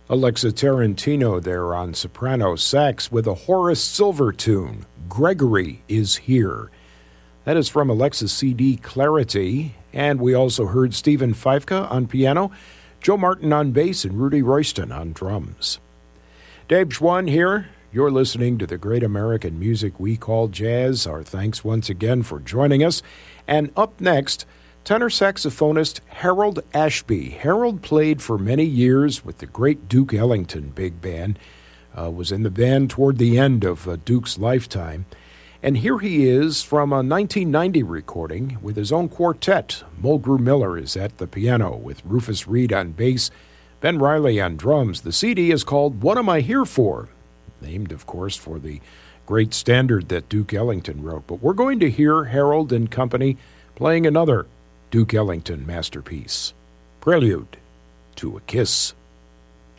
Alexa Tarantino there on soprano sax with a Horace Silver tune, Gregory is Here. That is from Alexa's CD Clarity, and we also heard Stephen Feifke on piano, Joe Martin on bass, and Rudy Royston on drums. Dave Schwann here. You're listening to the great American music we call jazz. Our thanks once again for joining us. And up next, tenor saxophonist Harold Ashby. Harold played for many years with the great Duke Ellington Big Band, was in the band toward the end of Duke's lifetime. And here he is from a 1990 recording with his own quartet. Mulgrew Miller is at the piano with Rufus Reid on bass, Ben Riley on drums. The CD is called What Am I Here For? Named, of course, for the great standard that Duke Ellington wrote. But we're going to hear Harold and company playing another Duke Ellington masterpiece, Prelude to a Kiss.